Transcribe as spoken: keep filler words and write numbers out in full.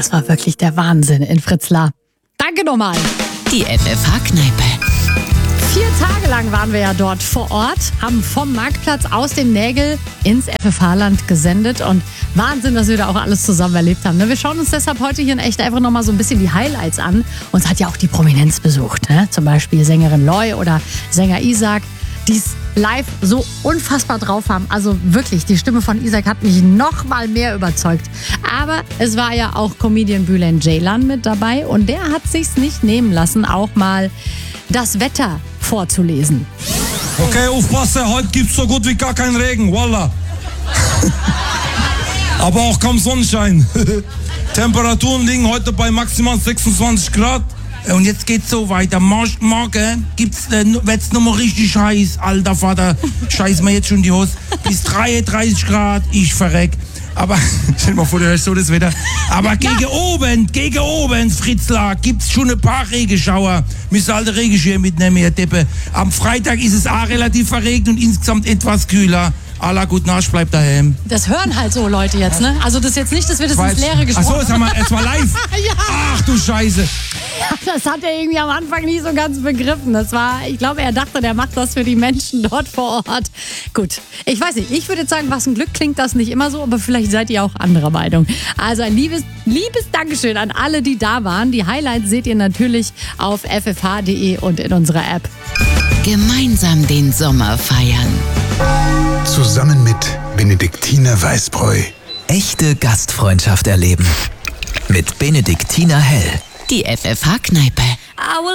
das war wirklich der Wahnsinn in Fritzlar. Danke nochmal. Die F F H-Kneipe. Vier Tage lang waren wir ja dort vor Ort, haben vom Marktplatz aus dem Nägel ins F F H-Land gesendet und Wahnsinn, dass wir da auch alles zusammen erlebt haben. Wir schauen uns deshalb heute hier in echt einfach nochmal so ein bisschen die Highlights an. Uns hat ja auch die Prominenz besucht, ne? Zum Beispiel Sängerin Loy oder Sänger Isaac, die es live so unfassbar drauf haben. Also wirklich, die Stimme von Isaac hat mich noch mal mehr überzeugt. Aber es war ja auch Comedian Bülent Ceylan mit dabei und der hat sich's nicht nehmen lassen, auch mal das Wetter vorzulesen. Okay, aufpasse, heute gibt's so gut wie gar keinen Regen, wallah. Aber auch kaum Sonnenschein. Temperaturen liegen heute bei maximal sechsundzwanzig Grad. Und jetzt geht's so weiter. Morgen gibt's, äh, wird's nochmal richtig heiß. Alter Vater, scheiß mir jetzt schon die Hose. Bis dreiunddreißig Grad, ich verreck. Aber, stell dir mal vor, du hörst so das Wetter. Aber gegen oben, gegen oben, Fritzlar, gibt's schon ein paar Regenschauer. Müsst ihr alte Regenschirm mitnehmen, ihr Deppe. Am Freitag ist es auch relativ verregnet und insgesamt etwas kühler. Allah, gut Arsch, bleibt daheim. Das hören halt so Leute jetzt, ne? Also das ist jetzt nicht, dass wir das ins Leere gesprochen haben. Achso, jetzt, jetzt war live. Ja. Ach du Scheiße. Das hat er irgendwie am Anfang nicht so ganz begriffen. Das war, ich glaube, er dachte, der macht das für die Menschen dort vor Ort. Gut, ich weiß nicht, ich würde jetzt sagen, was ein Glück, klingt das nicht immer so, aber vielleicht seid ihr auch anderer Meinung. Also ein liebes, liebes Dankeschön an alle, die da waren. Die Highlights seht ihr natürlich auf f f h punkt d e und in unserer App. Gemeinsam den Sommer feiern. Zusammen mit Benediktiner Weißbräu. Echte Gastfreundschaft erleben. Mit Benediktiner Hell. Die F F H-Kneipe.